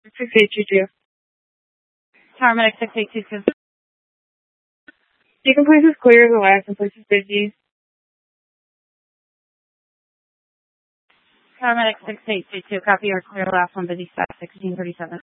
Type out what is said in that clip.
6822. Paramedic 6822. Taking place is clear as the last and place is busy. Paramedic 6822. Copy, or clear last one busy, staff 1637.